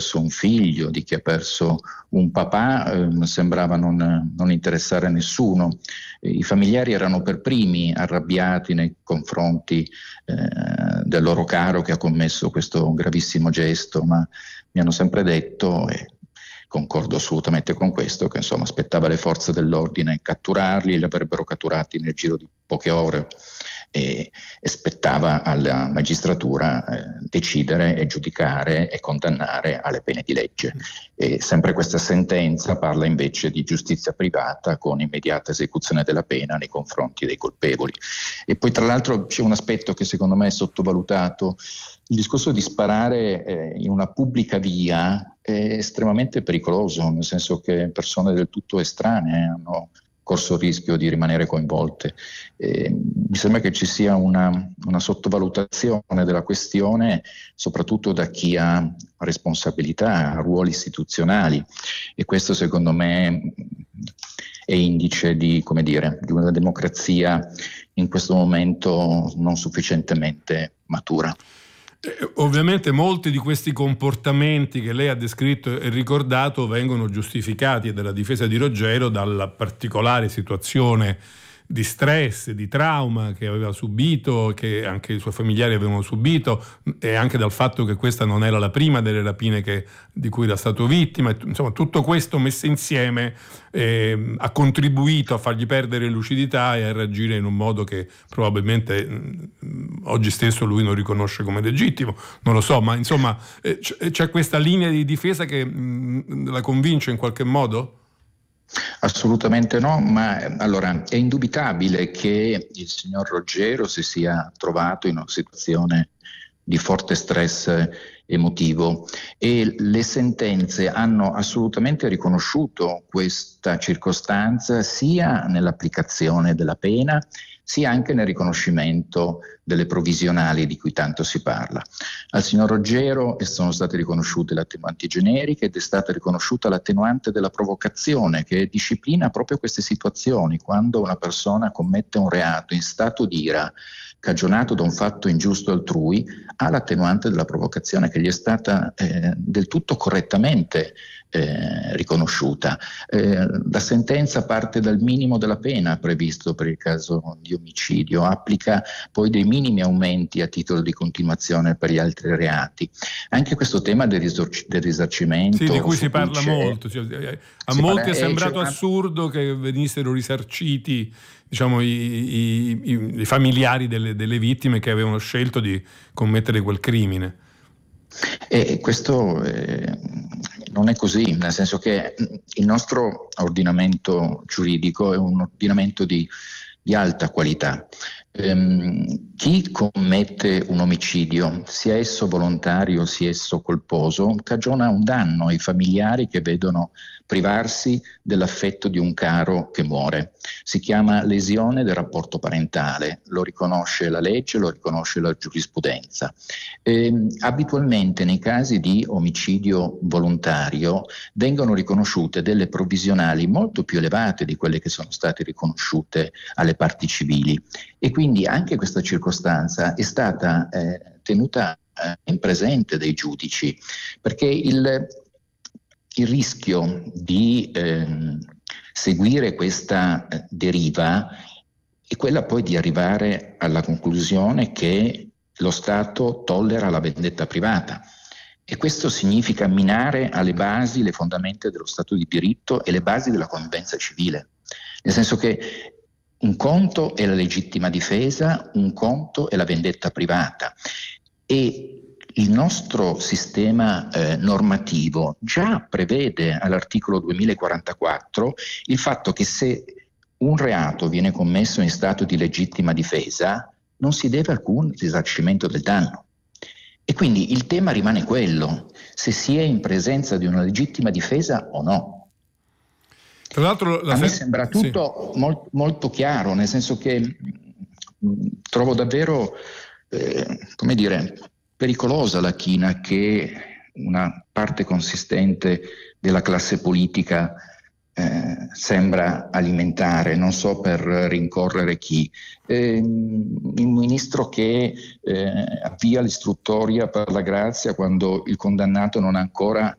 perso un figlio, di chi ha perso un papà, sembrava non interessare a nessuno. I familiari erano per primi arrabbiati nei confronti del loro caro che ha commesso questo gravissimo gesto, ma mi hanno sempre detto, e concordo assolutamente con questo, che insomma aspettava le forze dell'ordine catturarli, li avrebbero catturati nel giro di poche ore, e spettava alla magistratura decidere e giudicare e condannare alle pene di legge. E sempre questa sentenza parla invece di giustizia privata con immediata esecuzione della pena nei confronti dei colpevoli. E poi tra l'altro c'è un aspetto che secondo me è sottovalutato: il discorso di sparare in una pubblica via è estremamente pericoloso, nel senso che persone del tutto estranee hanno corso il rischio di rimanere coinvolte. Mi sembra che ci sia una sottovalutazione della questione, soprattutto da chi ha responsabilità, ruoli istituzionali, e questo secondo me è indice di una democrazia in questo momento non sufficientemente matura. Ovviamente molti di questi comportamenti che lei ha descritto e ricordato vengono giustificati dalla difesa di Roggero dalla particolare situazione di stress, di trauma che aveva subito, che anche i suoi familiari avevano subito, e anche dal fatto che questa non era la prima delle rapine di cui era stato vittima. Insomma, tutto questo messo insieme ha contribuito a fargli perdere lucidità e a reagire in un modo che probabilmente oggi stesso lui non riconosce come legittimo, non lo so, ma insomma c'è questa linea di difesa che la convince in qualche modo? Assolutamente no, ma allora è indubitabile che il signor Roggero si sia trovato in una situazione di forte stress emotivo, e le sentenze hanno assolutamente riconosciuto questa circostanza sia nell'applicazione della pena sia anche nel riconoscimento delle provvisionali di cui tanto si parla. Al signor Roggero sono state riconosciute le attenuanti generiche ed è stata riconosciuta l'attenuante della provocazione, che disciplina proprio queste situazioni: quando una persona commette un reato in stato di ira cagionato da un fatto ingiusto altrui, ha l'attenuante della provocazione, che gli è stata del tutto correttamente riconosciuta. La sentenza parte dal minimo della pena previsto per il caso di omicidio, applica poi dei minimi aumenti a titolo di continuazione per gli altri reati. Anche questo tema del risarcimento, sì, di cui si parla molto, a molti è sembrato assurdo che venissero risarciti, diciamo, i familiari delle vittime che avevano scelto di commettere quel crimine. E questo non è così, nel senso che il nostro ordinamento giuridico è un ordinamento di alta qualità. Chi commette un omicidio, sia esso volontario sia esso colposo, cagiona un danno ai familiari che vedono privarsi dell'affetto di un caro che muore. Si chiama lesione del rapporto parentale, lo riconosce la legge, lo riconosce la giurisprudenza. Abitualmente nei casi di omicidio volontario vengono riconosciute delle provvisionali molto più elevate di quelle che sono state riconosciute alle parti civili, e quindi anche questa circostanza è stata tenuta in presente dai giudici, perché il rischio di seguire questa deriva è quella poi di arrivare alla conclusione che lo Stato tollera la vendetta privata, e questo significa minare alle basi le fondamenta dello Stato di diritto e le basi della convivenza civile, nel senso che un conto è la legittima difesa, un conto è la vendetta privata, e il nostro sistema normativo già prevede all'articolo 2044 il fatto che se un reato viene commesso in stato di legittima difesa non si deve alcun risarcimento del danno. E quindi il tema rimane quello: se si è in presenza di una legittima difesa o no. Tra l'altro a me sembra tutto molto chiaro, nel senso che trovo davvero pericolosa la china che una parte consistente della classe politica sembra alimentare, non so per rincorrere chi. Il ministro che avvia l'istruttoria per la grazia quando il condannato non ha ancora